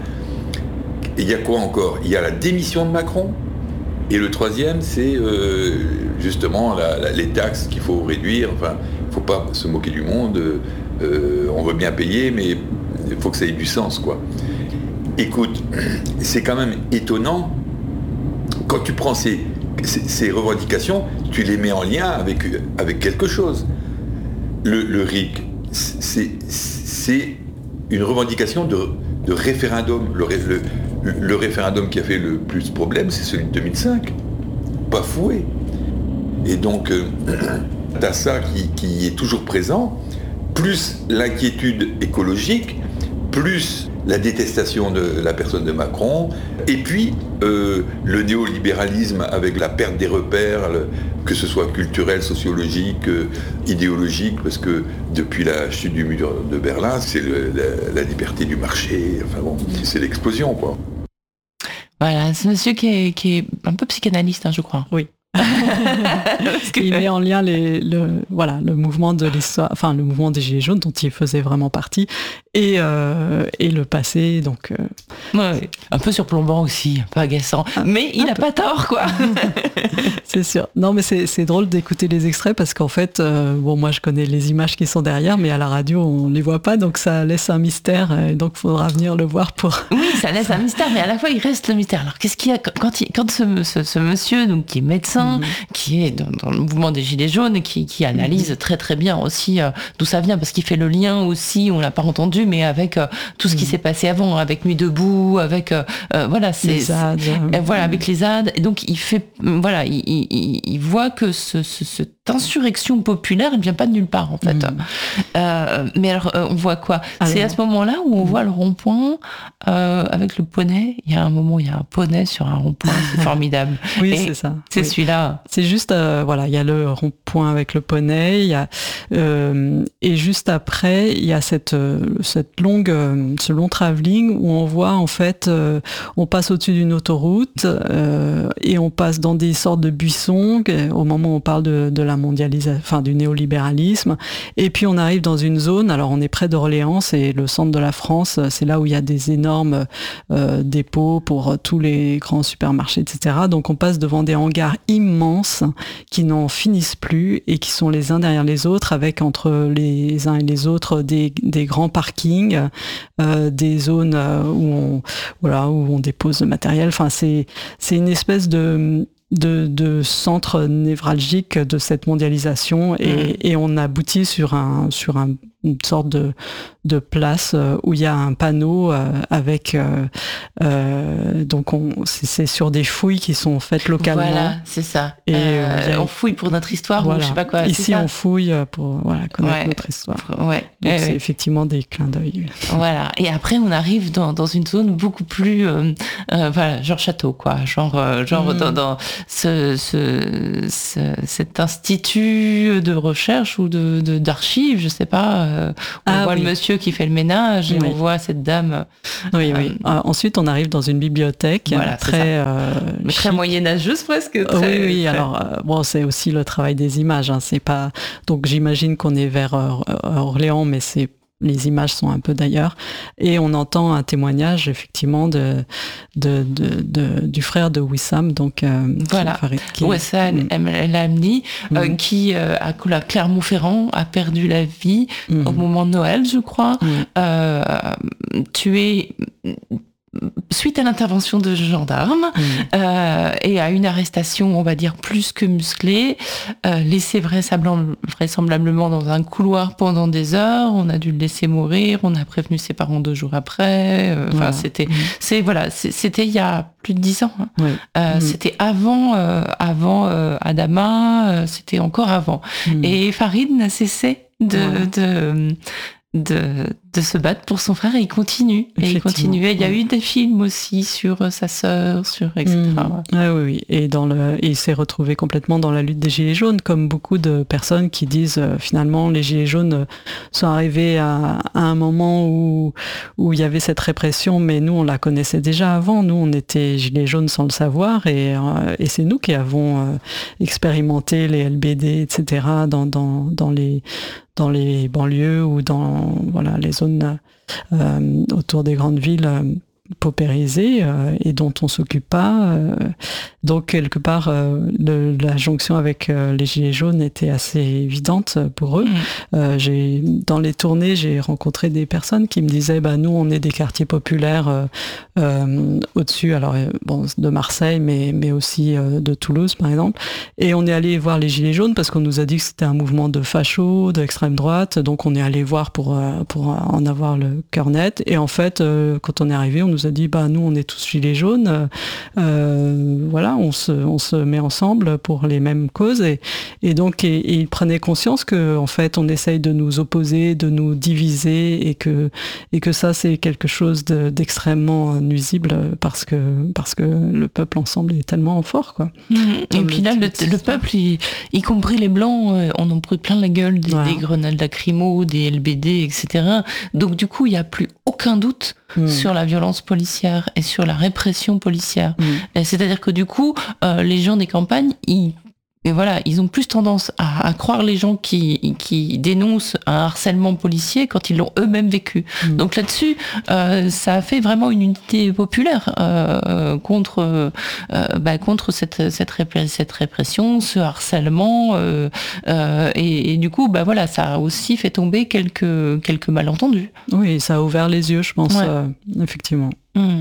Et il y a quoi encore ? Il y a la démission de Macron. Et le troisième, c'est euh, justement la, la, les taxes qu'il faut réduire. Enfin, il ne faut pas se moquer du monde. Euh, on veut bien payer, mais il faut que ça ait du sens, quoi. Écoute, c'est quand même étonnant, quand tu prends ces, ces, ces revendications, tu les mets en lien avec, avec quelque chose. Le, le R I C, c'est, c'est une revendication de, de référendum. Le, le, le référendum qui a fait le plus de problèmes, c'est celui de deux mille cinq. Bafoué. Et donc, euh, tu as ça qui, qui est toujours présent, plus l'inquiétude écologique, plus la détestation de la personne de Macron, et puis euh, le néolibéralisme avec la perte des repères, le, que ce soit culturel, sociologique, euh, idéologique, parce que depuis la chute du mur de Berlin, c'est le, la, la liberté du marché, enfin bon, c'est l'explosion, quoi. Voilà, ce monsieur qui est, qui est un peu psychanalyste, hein, je crois. Oui. que... Il met en lien les, le, voilà, le mouvement de l'histoire, enfin le mouvement des Gilets jaunes dont il faisait vraiment partie, et, euh, et le passé, donc. Euh... Ouais, un peu surplombant aussi, un peu agaçant, un, mais il n'a pas tort, quoi. C'est sûr. Non, mais c'est, c'est drôle d'écouter les extraits parce qu'en fait, euh, bon, moi je connais les images qui sont derrière, mais à la radio on les voit pas, donc ça laisse un mystère, et donc il faudra venir le voir pour. Oui, ça laisse un mystère, mais à la fois il reste le mystère. Alors qu'est-ce qu'il y a quand, il, quand ce, ce, ce monsieur, donc qui est médecin, mmh. qui est dans, dans le mouvement des Gilets jaunes, qui, qui analyse mmh. très très bien aussi euh, d'où ça vient, parce qu'il fait le lien aussi, on l'a pas entendu, mais avec euh, tout ce mmh. qui s'est passé avant, avec Nuit debout, avec euh, euh, voilà, c'est, les Z A D, c'est, euh, voilà, avec les Z A D. Et donc il fait, voilà, il, il, il voit que ce, ce, cette insurrection populaire, elle ne vient pas de nulle part en fait. Mmh. Euh, mais alors euh, on voit quoi ? Alors, c'est à ce moment-là où on mmh. voit le rond-point euh, avec le poney. Il y a un moment où il y a un poney sur un rond-point, c'est formidable. Oui, et c'est ça. C'est oui. celui-là. C'est juste, euh, voilà, il y a le rond-point avec le poney, il y a euh, et juste après, il y a cette euh, cette longue, euh, ce long travelling où on voit en fait, euh, on passe au-dessus d'une autoroute euh, et on passe dans des sortes de buissons au moment où on parle de, de la mondialisation, enfin du néolibéralisme, et puis on arrive dans une zone. Alors on est près d'Orléans, c'est le centre de la France, c'est là où il y a des énormes euh, dépôts pour tous les grands supermarchés, et cetera. Donc on passe devant des hangars immenses qui n'en finissent plus et qui sont les uns derrière les autres, avec entre les uns et les autres des, des grands parkings, euh, des zones où on, voilà, où on dépose le matériel. Enfin, c'est, c'est une espèce de De, de centre névralgique de cette mondialisation, et, mmh. et on aboutit sur un sur un, une sorte de de place où il y a un panneau euh, avec euh, euh, donc on c'est, c'est sur des fouilles qui sont faites localement. Voilà, c'est ça. Et euh, a... on fouille pour notre histoire, voilà. Ou je sais pas quoi. Ici, on fouille pour voilà connaître ouais. notre histoire. Ouais. Donc ouais, c'est ouais. effectivement des clins d'œil. Voilà. Et après, on arrive dans dans une zone beaucoup plus euh, euh, voilà, genre château, quoi, genre euh, genre mmh. dans, dans Ce, ce, ce, cet institut de recherche ou de, de, d'archives, je sais pas, euh, on ah, voit oui. le monsieur qui fait le ménage et oui. on voit cette dame. Oui, euh, oui. Euh, ensuite, on arrive dans une bibliothèque voilà, très, euh, très moyenâgeuse presque. Très, oui, oui. Très... Alors, euh, bon, c'est aussi le travail des images. Hein, c'est pas. Donc, j'imagine qu'on est vers euh, Orléans, mais c'est les images sont un peu d'ailleurs, et on entend un témoignage effectivement de, de, de, de du frère de Wissam, donc euh, voilà, Wissam El Amni, mm. euh, qui euh, à Clermont-Ferrand a perdu la vie mm. au moment de Noël, je crois, mm. euh, tué suite à l'intervention de gendarmes mmh. euh, et à une arrestation, on va dire, plus que musclée, euh, laissé vraisemblablement dans un couloir pendant des heures. On a dû le laisser mourir. On a prévenu ses parents deux jours après. Enfin, euh, voilà. c'était, mmh. c'est voilà, c'est, c'était il y a plus de dix ans. Hein. Oui. Euh, mmh. C'était avant, euh, avant euh, Adama. Euh, c'était encore avant. Mmh. Et Farid n'a cessé de, ouais. de De, de se battre pour son frère et il continue. Et il continue. Il y a eu des films aussi sur sa sœur, sur et cetera. Mmh. Ah oui, oui. Et dans le, il s'est retrouvé complètement dans la lutte des Gilets jaunes, comme beaucoup de personnes qui disent euh, finalement les Gilets jaunes sont arrivés à, à un moment où où il y avait cette répression, mais nous on la connaissait déjà avant. Nous on était Gilets jaunes sans le savoir et euh, et c'est nous qui avons euh, expérimenté les L B D, et cetera dans dans dans les dans les banlieues ou dans voilà les zones euh, autour des grandes villes euh, paupérisées euh, et dont on s'occupe pas. Euh, donc quelque part, euh, le, la jonction avec euh, les Gilets jaunes était assez évidente pour eux. Mmh. Euh, j'ai, dans les tournées, j'ai rencontré des personnes qui me disaient bah, « nous, on est des quartiers populaires euh, euh, au-dessus alors bon, de Marseille, mais, mais aussi euh, de Toulouse, par exemple. Et on est allé voir les Gilets jaunes parce qu'on nous a dit que c'était un mouvement de fachos, d'extrême droite. Donc on est allé voir pour, pour en avoir le cœur net. Et en fait, euh, quand on est arrivé, on nous a dit bah, « nous, on est tous Gilets jaunes. Euh, voilà. » On se, on se met ensemble pour les mêmes causes et, et donc et, et ils prenaient conscience que en fait on essaye de nous opposer, de nous diviser et que et que ça c'est quelque chose de, d'extrêmement nuisible parce que parce que le peuple ensemble est tellement fort quoi. Mmh. Et puis là le, le peuple, y, y compris les blancs, euh, on en pris plein la gueule des, voilà. des grenades lacrymo, des L B D, et cetera. Donc du coup il n'y a plus aucun doute mmh. sur la violence policière et sur la répression policière. Mmh. C'est-à-dire que du coup Euh, les gens des campagnes, ils, et voilà, ils ont plus tendance à, à croire les gens qui, qui dénoncent un harcèlement policier quand ils l'ont eux-mêmes vécu. Mmh. Donc là-dessus, euh, ça a fait vraiment une unité populaire euh, contre, euh, bah, contre cette, cette, répr- cette répression, ce harcèlement. Euh, euh, et, et du coup, bah, voilà, ça a aussi fait tomber quelques, quelques malentendus. Oui, ça a ouvert les yeux, je pense, ouais. euh, effectivement. Mmh.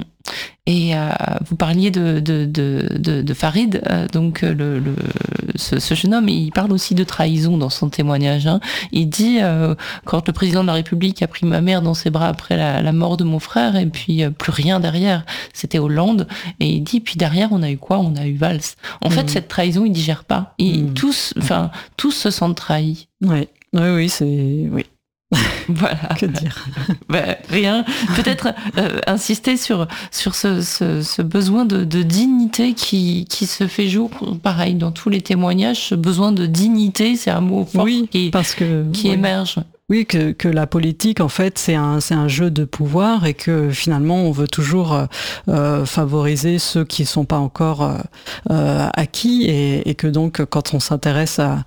Et euh, vous parliez de, de, de, de, de Farid, euh, donc le, le, ce, ce jeune homme, il parle aussi de trahison dans son témoignage. Hein. Il dit, euh, quand le président de la République a pris ma mère dans ses bras après la, la mort de mon frère, et puis euh, plus rien derrière, c'était Hollande, et il dit, puis derrière, on a eu quoi ? On a eu Valls. En mmh. fait, cette trahison, il digère pas. Ils, mmh. tous, enfin, tous se sentent trahis. Oui, oui, oui, c'est... Oui. Voilà. Que dire ben, rien. Peut-être euh, insister sur sur ce, ce, ce besoin de, de dignité qui qui se fait jour, pareil dans tous les témoignages. Ce besoin de dignité, c'est un mot fort oui, qui parce que, qui oui. émerge. Oui, que, que la politique, en fait, c'est un, c'est un jeu de pouvoir et que finalement, on veut toujours euh, favoriser ceux qui ne sont pas encore euh, acquis et, et que donc, quand on s'intéresse à,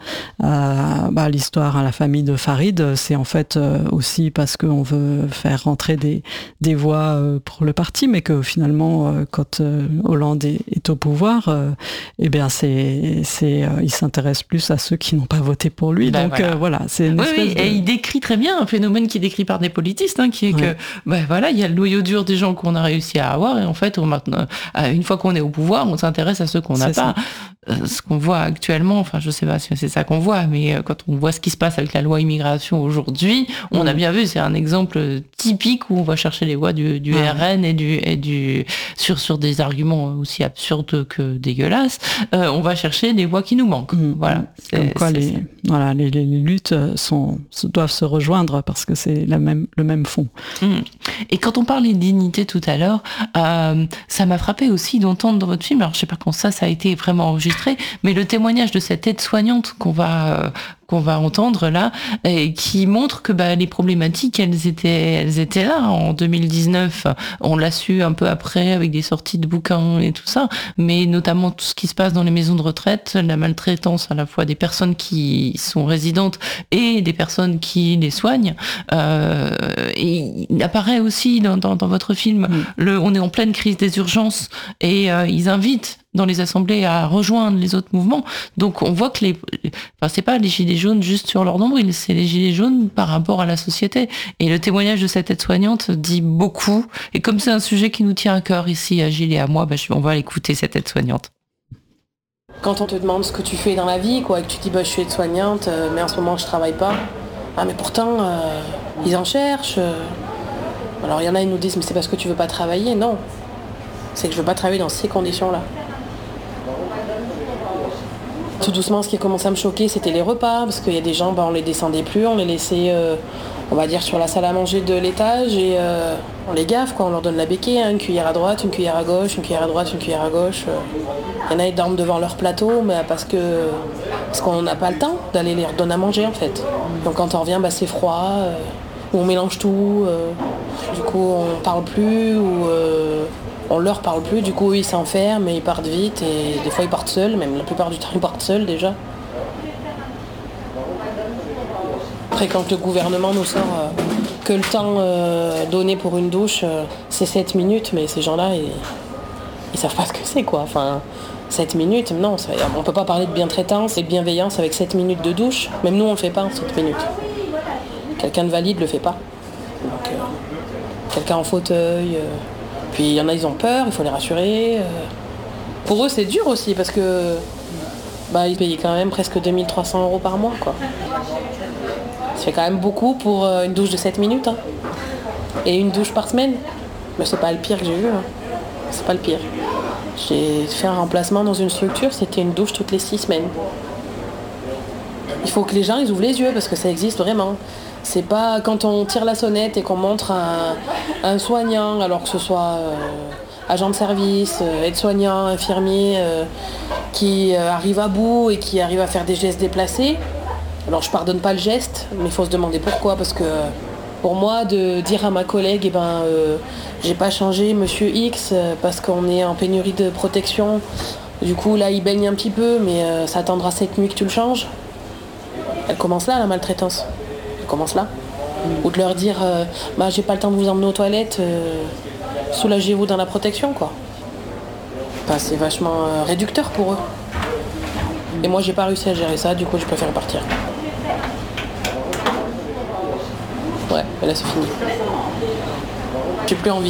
à, bah, à l'histoire, à la famille de Farid, c'est en fait euh, aussi parce qu'on veut faire rentrer des, des voix euh, pour le parti, mais que finalement, euh, quand euh, Hollande est, est au pouvoir, euh, eh bien, c'est, c'est, euh, il s'intéresse plus à ceux qui n'ont pas voté pour lui. Ben donc voilà, euh, voilà c'est une oui, espèce oui, de... Et il décrit très bien un phénomène qui est décrit par des politistes, hein, qui est ouais. que, ben voilà, il y a le noyau dur des gens qu'on a réussi à avoir, et en fait, on, maintenant, une fois qu'on est au pouvoir, on s'intéresse à ceux qu'on n'a pas. Ce qu'on voit actuellement, enfin, je sais pas si c'est ça qu'on voit, mais quand on voit ce qui se passe avec la loi immigration aujourd'hui, on mmh. a bien vu, c'est un exemple typique où on va chercher les voix du, du mmh. R N et du, et du, sur, sur des arguments aussi absurdes que dégueulasses, euh, on va chercher des voix qui nous manquent. Mmh. Voilà. C'est, Comme quoi, c'est, les, c'est... voilà, les, les luttes sont, doivent se rejoindre parce que c'est la même, le même fond. Mmh. Et quand on parlait de dignité tout à l'heure, euh, ça m'a frappé aussi d'entendre dans votre film, alors je sais pas quand ça, ça a été vraiment enregistré, mais le témoignage de cette aide-soignante qu'on va, euh, qu'on va entendre là, et qui montrent que bah, les problématiques, elles étaient, elles étaient là en deux mille dix-neuf. On l'a su un peu après avec des sorties de bouquins et tout ça, mais notamment tout ce qui se passe dans les maisons de retraite, la maltraitance à la fois des personnes qui sont résidentes et des personnes qui les soignent. Euh, et il apparaît aussi dans, dans, dans votre film, mmh. le, on est en pleine crise des urgences et euh, ils invitent dans les assemblées à rejoindre les autres mouvements. Donc on voit que les, enfin c'est pas les gilets jaunes juste sur leur nombril, c'est les gilets jaunes par rapport à la société. Et le témoignage de cette aide-soignante dit beaucoup. Et comme c'est un sujet qui nous tient à cœur ici à Gilles et à moi, bah, on va l'écouter cette aide-soignante. Quand on te demande ce que tu fais dans la vie, quoi, et que tu dis bah je suis aide-soignante, euh, mais en ce moment je travaille pas. Ah mais pourtant euh, ils en cherchent. Euh. Alors il y en a ils nous disent mais c'est parce que tu veux pas travailler. Non, c'est que je veux pas travailler dans ces conditions-là. Tout doucement, ce qui a commencé à me choquer, c'était les repas, parce qu'il y a des gens, bah, on les descendait plus, on les laissait, euh, on va dire, sur la salle à manger de l'étage, et euh, on les gaffe, quoi, on leur donne la béquille, hein, une cuillère à droite, une cuillère à gauche, une cuillère à droite, une cuillère à gauche. Il y en a, ils dorment devant leur plateau, mais parce que parce qu'on n'a pas le temps d'aller les redonner à manger, en fait. Donc quand on revient, bah, c'est froid, euh, ou on mélange tout, euh, du coup on parle plus, ou... Euh, on leur parle plus, du coup ils s'enferment et ils partent vite et des fois ils partent seuls, même la plupart du temps ils partent seuls déjà. Après quand le gouvernement nous sort euh, que le temps euh, donné pour une douche euh, c'est sept minutes, mais ces gens-là ils, ils savent pas ce que c'est quoi. Enfin sept minutes, non, ça, on peut pas parler de bientraitance et de bienveillance avec sept minutes de douche, même nous on le fait pas en sept minutes. Quelqu'un de valide le fait pas. Donc euh, quelqu'un en fauteuil. Euh, Puis il y en a, ils ont peur, il faut les rassurer. Pour eux, c'est dur aussi parce que bah, ils payent quand même presque deux mille trois cents euros par mois, quoi. Ça fait quand même beaucoup pour une douche de sept minutes. Hein. Et une douche par semaine. Mais c'est pas le pire que j'ai vu. Hein. C'est pas le pire. J'ai fait un remplacement dans une structure, c'était une douche toutes les six semaines. Il faut que les gens ils ouvrent les yeux parce que ça existe vraiment. C'est pas quand on tire la sonnette et qu'on montre un, un soignant, alors que ce soit euh, agent de service, euh, aide-soignant, infirmier, euh, qui euh, arrive à bout et qui arrive à faire des gestes déplacés. Alors je pardonne pas le geste, mais il faut se demander pourquoi, parce que pour moi, de dire à ma collègue, eh ben, euh, j'ai pas changé Monsieur X euh, parce qu'on est en pénurie de protection. Du coup là il baigne un petit peu, mais euh, ça attendra cette nuit que tu le changes. Elle commence là la maltraitance. Commence là. Ou de leur dire euh, bah j'ai pas le temps de vous emmener aux toilettes, euh, soulagez-vous dans la protection quoi. Bah, c'est vachement euh, réducteur pour eux. Et moi j'ai pas réussi à gérer ça, du coup je préfère partir. Ouais, mais là c'est fini. J'ai plus envie.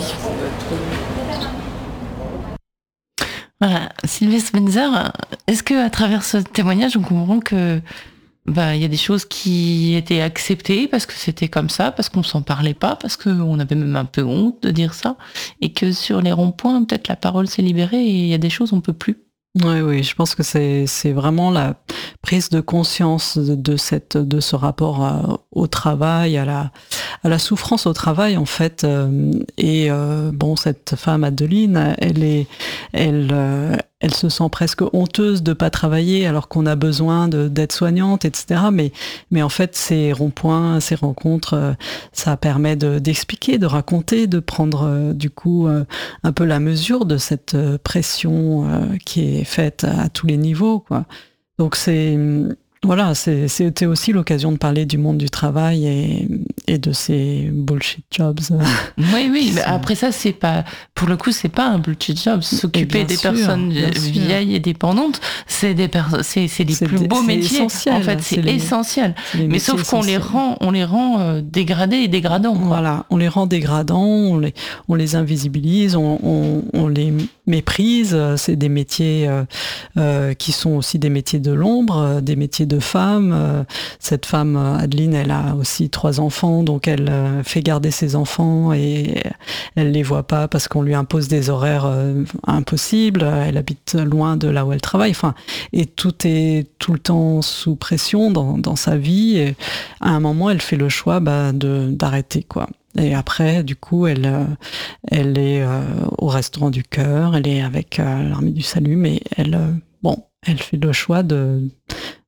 Voilà, Sylvie Spencer, est-ce que à travers ce témoignage on comprend que bah, il y a des choses qui étaient acceptées parce que c'était comme ça, parce qu'on s'en parlait pas, parce qu'on avait même un peu honte de dire ça, et que sur les ronds-points, peut-être la parole s'est libérée et il y a des choses on peut plus. Oui, oui, je pense que c'est c'est vraiment la prise de conscience de, de cette de ce rapport à, au travail, à la à la souffrance au travail en fait. Euh, et euh, bon, cette femme Adeline, elle est elle euh, elle se sent presque honteuse de pas travailler alors qu'on a besoin de, d'être soignante, et cetera. Mais, mais en fait, ces ronds-points, ces rencontres, euh, ça permet de, d'expliquer, de raconter, de prendre euh, du coup euh, un peu la mesure de cette euh, pression euh, qui est faite à tous les niveaux, quoi. Donc c'est voilà, c'est, c'était aussi l'occasion de parler du monde du travail et, et de ces bullshit jobs. Oui, oui, mais après ça, c'est pas, pour le coup, c'est pas un bullshit job. S'occuper des sûr, personnes vieilles et dépendantes, c'est des personnes, c'est, c'est les c'est plus des, beaux métiers. Essentiel, en fait, c'est, c'est les, essentiel. C'est mais sauf qu'on essentiels. les rend, on les rend euh, dégradés et dégradants. Quoi. Voilà, on les rend dégradants, on les, on les invisibilise, on, on, on les méprise. C'est des métiers euh, euh, qui sont aussi des métiers de l'ombre, des métiers de femmes. Cette femme, Adeline, elle a aussi trois enfants, donc elle fait garder ses enfants et elle les voit pas parce qu'on lui impose des horaires impossibles. Elle habite loin de là où elle travaille. Enfin, et tout est tout le temps sous pression dans, dans sa vie. Et à un moment, elle fait le choix bah, de, d'arrêter, quoi. Et après, du coup, elle, elle est euh, au restaurant du cœur, elle est avec euh, l'Armée du Salut, mais elle, euh, bon, elle fait le choix de,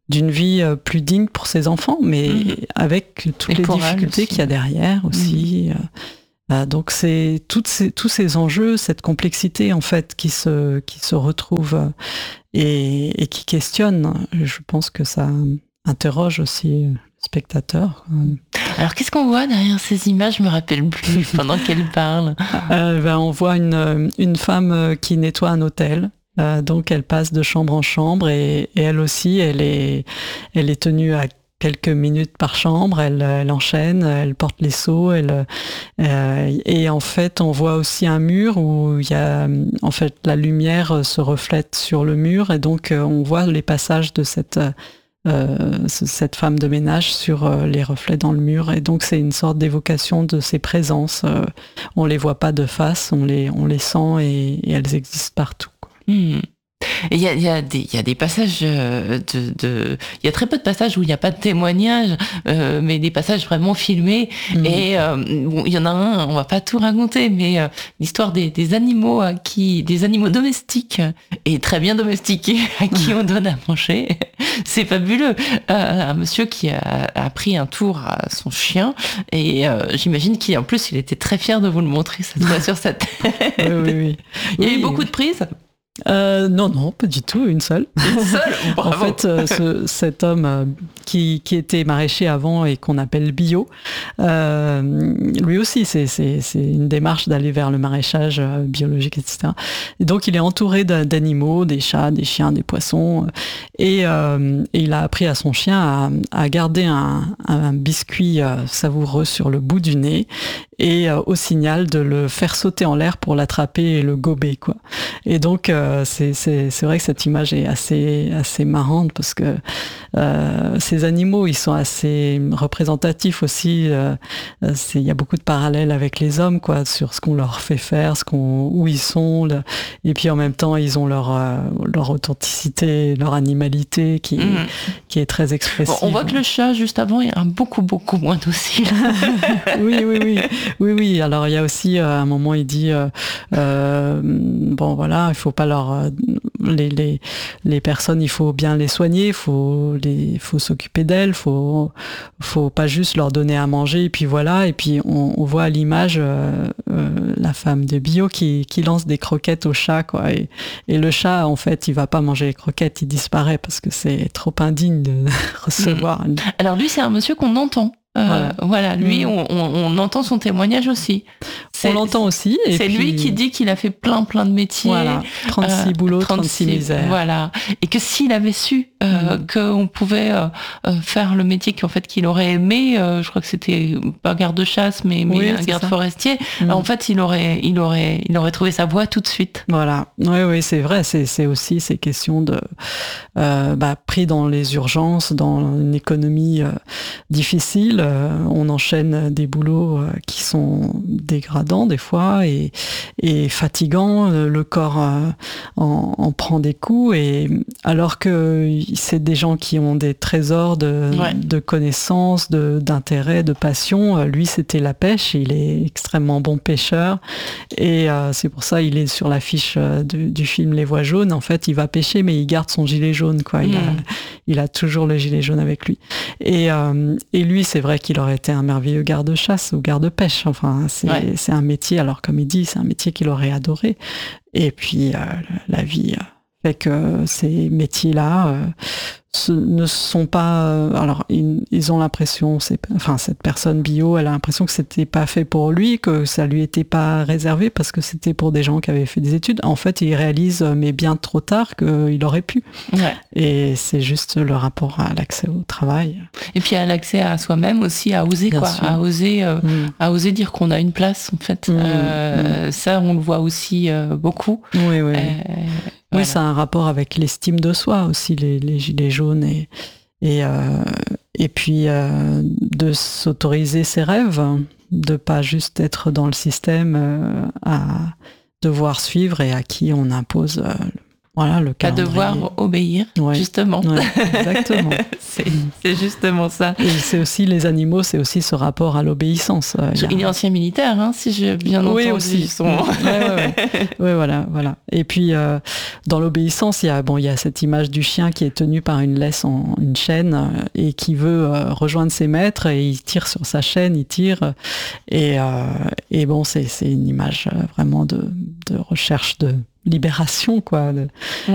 d'une vie plus digne pour ses enfants, mais mmh. avec toutes Et les difficultés qu'il y a derrière aussi. Mmh. Euh, donc c'est toutes ces, tous ces enjeux, cette complexité en fait qui se qui se retrouve et, et qui questionne. Je pense que ça interroge aussi le spectateur. Alors qu'est-ce qu'on voit derrière ces images? Je me rappelle plus pendant qu'elle parle. Euh, ben, on voit une une femme qui nettoie un hôtel. Euh, donc elle passe de chambre en chambre et, et elle aussi, elle est, elle est tenue à quelques minutes par chambre, elle, elle enchaîne, elle porte les seaux, elle, euh, et en fait on voit aussi un mur où il y a, en fait la lumière se reflète sur le mur et donc on voit les passages de cette, euh, cette femme de ménage sur euh, les reflets dans le mur et donc c'est une sorte d'évocation de ces présences. Euh, on les voit pas de face, on les, on les sent et, et elles existent partout. Mmh. Et il y a, y, a y a des passages de, de, il y a très peu de passages où il n'y a pas de témoignages, euh, mais des passages vraiment filmés. Mmh. Et euh, bon, il y en a un, on va pas tout raconter, mais euh, l'histoire des, des animaux à qui, des animaux domestiques et très bien domestiqués à qui on donne à manger, c'est fabuleux. Euh, un monsieur qui a, a pris un tour à son chien et euh, j'imagine qu'en plus il était très fier de vous le montrer cette fois sur sa tête. Oui, oui, oui. Il y a oui. eu beaucoup de prises. Euh, non, non, pas du tout, une seule. Une seule. En fait, euh, ce, cet homme euh, qui, qui était maraîcher avant et qu'on appelle bio, euh, lui aussi, c'est, c'est, c'est une démarche d'aller vers le maraîchage euh, biologique, et cetera. Et donc, il est entouré d'animaux, des chats, des chiens, des poissons, et, euh, et il a appris à son chien à, à garder un, un biscuit euh, savoureux sur le bout du nez et euh, au signal de le faire sauter en l'air pour l'attraper et le gober, quoi. Et donc, euh, c'est, c'est, c'est vrai que cette image est assez, assez marrante parce que euh, ces animaux, ils sont assez représentatifs aussi. Euh, c'est, il y a beaucoup de parallèles avec les hommes, quoi, sur ce qu'on leur fait faire, ce qu'on, où ils sont. Le, et puis en même temps, ils ont leur, euh, leur authenticité, leur animalité qui, mmh. qui est très expressive. Bon, on voit que le chat, juste avant, est un beaucoup, beaucoup moins docile. oui, oui, oui. Oui, oui. Alors, il y a aussi, euh, à un moment, il dit, euh, euh, bon, voilà, il faut pas leur, euh, les, les, les personnes, il faut bien les soigner, il faut les, faut s'occuper d'elles, faut, faut pas juste leur donner à manger, et puis voilà. Et puis, on, on voit à l'image, euh, euh, la femme de bio qui, qui lance des croquettes au chat, quoi. Et, et le chat, en fait, il va pas manger les croquettes, il disparaît parce que c'est trop indigne de recevoir. Mmh. Alors, lui, c'est un monsieur qu'on entend. Euh, voilà. voilà, lui, mmh. on, on, on entend son témoignage aussi. C'est, on l'entend aussi. Et c'est puis... lui qui dit qu'il a fait plein, plein de métiers. Voilà, trente-six euh, boulots, trente-six misères. Voilà. Et que s'il avait su euh, mmh. qu'on pouvait euh, faire le métier qu'en fait, qu'il aurait aimé, euh, je crois que c'était pas garde-chasse, mais, mais oui, un garde ça. forestier, mmh. en fait, il aurait, il, aurait, il aurait trouvé sa voie tout de suite. Voilà. Oui, oui, c'est vrai. C'est, c'est aussi ces questions de euh, bah, pris dans les urgences, dans une économie euh, difficile. Euh, on enchaîne des boulots euh, qui sont dégradants des fois et, et fatigants. Le corps euh, en, en prend des coups. Et alors que c'est des gens qui ont des trésors de, ouais. de connaissances, de, d'intérêt, de passion. Lui, c'était la pêche. Il est extrêmement bon pêcheur. Et euh, c'est pour ça il est sur l'affiche du, du film Les Voix jaunes. En fait, il va pêcher, mais il garde son gilet jaune, quoi. Il, mmh. a, il a toujours le gilet jaune avec lui. Et, euh, et lui, c'est vrai qu'il aurait été un merveilleux garde-chasse ou garde-pêche. Enfin, c'est, ouais. c'est un métier, alors comme il dit, c'est un métier qu'il aurait adoré. Et puis, euh, la vie fait que ces métiers-là euh, ce, ne sont pas... Euh, alors, ils, ils ont l'impression, c'est, enfin, cette personne bio, elle a l'impression que c'était pas fait pour lui, que ça lui était pas réservé parce que c'était pour des gens qui avaient fait des études. En fait, il réalise, mais bien trop tard, qu'il aurait pu. Ouais. Et c'est juste le rapport à l'accès au travail. Et puis à l'accès à soi-même aussi, à oser, bien quoi, sûr. à oser, euh, mmh. à oser dire qu'on a une place, en fait. Mmh. Euh, mmh. Ça, on le voit aussi euh, beaucoup. Oui, oui. Euh, Voilà. Oui, ça a un rapport avec l'estime de soi aussi, les, les gilets jaunes et et euh, et puis euh, de s'autoriser ses rêves, de pas juste être dans le système euh, à devoir suivre et à qui on impose euh, Voilà, le Pas calendrier. devoir obéir, Ouais. justement. Ouais, exactement. c'est, c'est justement ça. Et c'est aussi les animaux, c'est aussi ce rapport à l'obéissance. Euh, il y a- Il est ancien militaire, hein, si j'ai bien entendu. Oui, aussi. Son... Ouais, ouais, ouais. Ouais, voilà, voilà. Et puis, euh, dans l'obéissance, il y a, bon, il y a cette image du chien qui est tenu par une laisse en une chaîne euh, et qui veut euh, rejoindre ses maîtres et il tire sur sa chaîne, il tire. Et, euh, et bon, c'est, c'est une image euh, vraiment de, de recherche de libération, quoi. De,